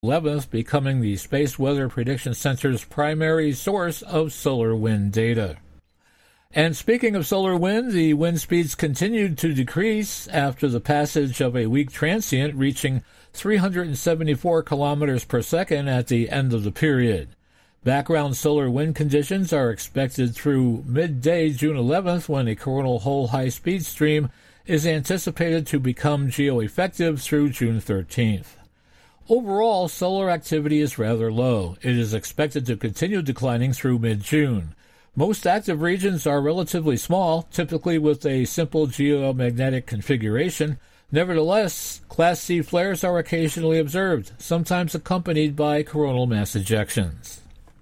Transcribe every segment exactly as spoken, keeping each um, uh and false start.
eleventh, becoming the Space Weather Prediction Center's primary source of solar wind data. And speaking of solar wind, the wind speeds continued to decrease after the passage of a weak transient reaching three hundred seventy-four kilometers per second at the end of the period. Background solar wind conditions are expected through midday June eleventh, when a coronal hole high-speed stream is anticipated to become geoeffective through June thirteenth. Overall, solar activity is rather low. It is expected to continue declining through mid-June. Most active regions are relatively small, typically with a simple geomagnetic configuration. Nevertheless, Class C flares are occasionally observed, sometimes accompanied by coronal mass ejections.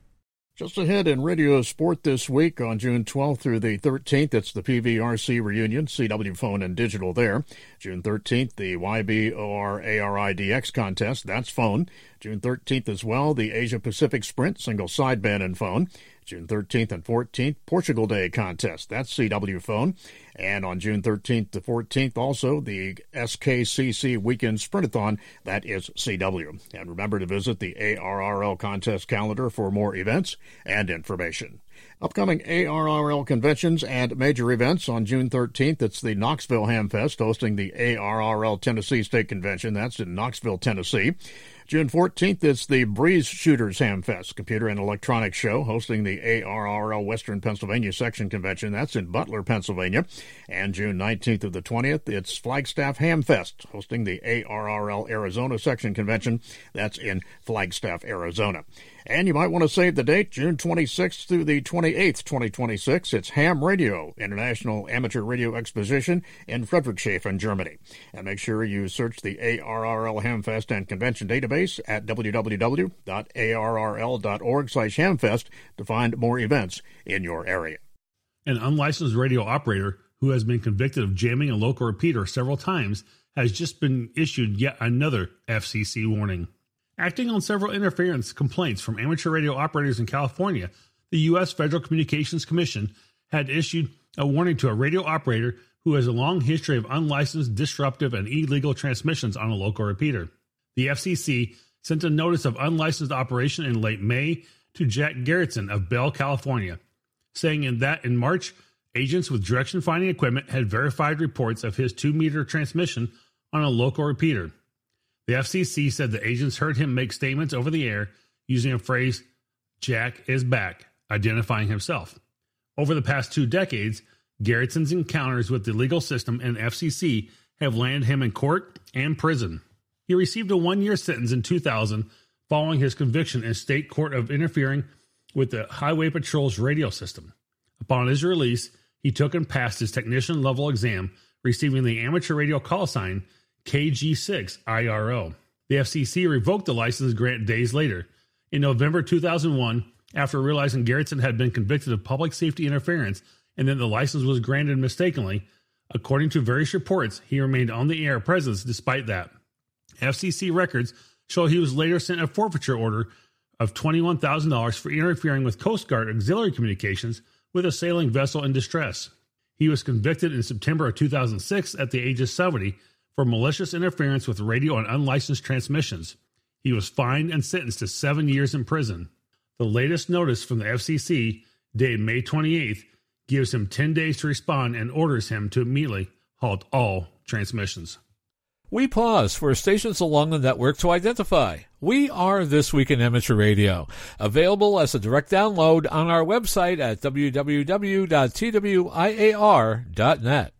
Just ahead in Radio Sport this week on June twelfth through the thirteenth, it's the P V R C reunion, C W phone and digital there. June thirteenth, the Y B O R A R I D X contest, that's phone. June thirteenth as well, the Asia Pacific Sprint, single sideband and phone. June thirteenth and fourteenth, Portugal Day contest, that's C W phone. And on June thirteenth to fourteenth, also the S K C C Weekend Sprintathon, that is C W. And remember to visit the A R R L contest calendar for more events and information. Upcoming A R R L conventions and major events on June thirteenth, it's the Knoxville Hamfest hosting the A R R L Tennessee State Convention. That's in Knoxville, Tennessee. June fourteenth, it's the Breeze Shooters Hamfest, computer and electronics show, hosting the A R R L Western Pennsylvania Section Convention. That's in Butler, Pennsylvania. And June nineteenth to the twentieth, it's Flagstaff Hamfest, hosting the A R R L Arizona Section Convention. That's in Flagstaff, Arizona. And you might want to save the date, June twenty-sixth through the twenty-eighth, twenty twenty-six. It's Ham Radio, International Amateur Radio Exposition in Friedrichshafen, Germany. And make sure you search the A R R L Hamfest and Convention database at w w w dot a r r l dot org slash hamfest to find more events in your area. An unlicensed radio operator who has been convicted of jamming a local repeater several times has just been issued yet another F C C warning. Acting on several interference complaints from amateur radio operators in California, the U S Federal Communications Commission had issued a warning to a radio operator who has a long history of unlicensed, disruptive, and illegal transmissions on a local repeater. The F C C sent a notice of unlicensed operation in late May to Jack Garrettson of Bell, California, saying in that in March, agents with direction-finding equipment had verified reports of his two-meter transmission on a local repeater. The F C C said the agents heard him make statements over the air using a phrase, "Jack is back," identifying himself. Over the past two decades, Garrettson's encounters with the legal system and F C C have landed him in court and prison. He received a one-year sentence in two thousand following his conviction in state court of interfering with the Highway Patrol's radio system. Upon his release, he took and passed his technician-level exam, receiving the amateur radio call sign K G six I R O. The F C C revoked the license grant days later. In November two thousand one, after realizing Garrettson had been convicted of public safety interference and that the license was granted mistakenly, according to various reports, he remained on the air presence despite that. F C C records show he was later sent a forfeiture order of twenty-one thousand dollars for interfering with Coast Guard auxiliary communications with a sailing vessel in distress. He was convicted in September of two thousand six at the age of seventy for malicious interference with radio and unlicensed transmissions. He was fined and sentenced to seven years in prison. The latest notice from the F C C, dated May twenty-eighth, gives him ten days to respond and orders him to immediately halt all transmissions. We pause for stations along the network to identify. We are This Week in Amateur Radio, available as a direct download on our website at w w w dot t w i a r dot net.